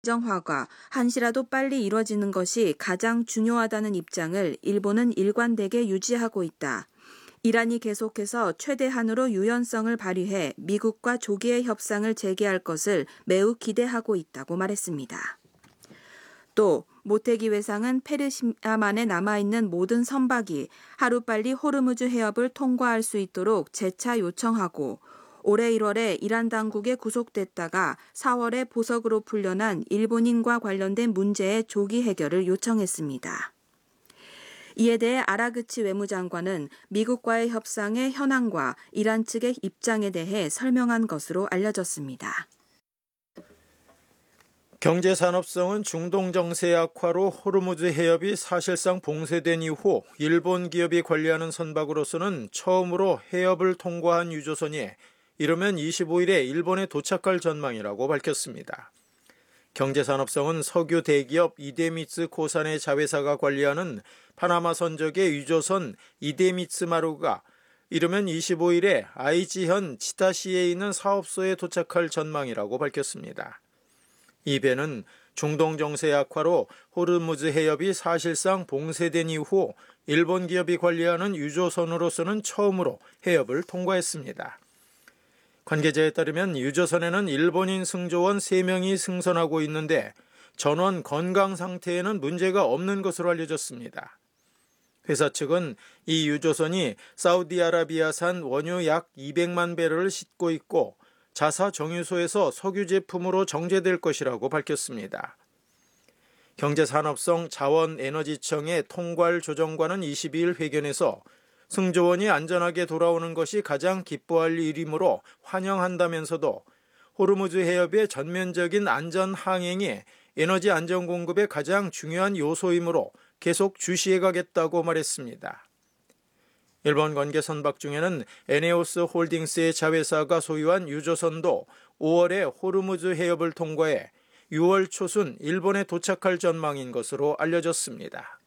정화가 한시라도 빨리 이뤄지는 것이 가장 중요하다는 입장을 일본은 일관되게 유지하고 있다. 이란이 계속해서 최대한으로 유연성을 발휘해 미국과 조기의 협상을 재개할 것을 매우 기대하고 있다고 말했습니다. 또 모테기 외상은 페르시아만에 남아있는 모든 선박이 하루빨리 호르무즈 해협을 통과할 수 있도록 재차 요청하고 올해 1월에 이란 당국에 구속됐다가 4월에 보석으로 풀려난 일본인과 관련된 문제의 조기 해결을 요청했습니다. 이에 대해 아라그치 외무장관은 미국과의 협상의 현황과 이란 측의 입장에 대해 설명한 것으로 알려졌습니다. 경제산업성은 중동 정세 악화로 호르무즈 해협이 사실상 봉쇄된 이후 일본 기업이 관리하는 선박으로서는 처음으로 해협을 통과한 유조선이 이르면 25일에 일본에 도착할 전망이라고 밝혔습니다. 경제산업성은 석유 대기업 이데미츠 코산의 자회사가 관리하는 파나마 선적의 유조선 이데미츠 마루가 이르면 25일에 아이치현 치타시에 있는 사업소에 도착할 전망이라고 밝혔습니다. 이 배는 중동 정세 악화로 호르무즈 해협이 사실상 봉쇄된 이후 일본 기업이 관리하는 유조선으로서는 처음으로 해협을 통과했습니다. 관계자에 따르면 유조선에는 일본인 승조원 3명이 승선하고 있는데 전원 건강 상태에는 문제가 없는 것으로 알려졌습니다. 회사 측은 이 유조선이 사우디아라비아산 원유 약 200만 배럴을 싣고 있고 자사 정유소에서 석유 제품으로 정제될 것이라고 밝혔습니다. 경제산업성 자원에너지청의 통괄 조정관은 22일 회견에서 승조원이 안전하게 돌아오는 것이 가장 기뻐할 일이므로 환영한다면서도 호르무즈 해협의 전면적인 안전 항행이 에너지 안전 공급의 가장 중요한 요소이므로 계속 주시해 가겠다고 말했습니다. 일본 관계 선박 중에는 에네오스 홀딩스의 자회사가 소유한 유조선도 5월에 호르무즈 해협을 통과해 6월 초순 일본에 도착할 전망인 것으로 알려졌습니다.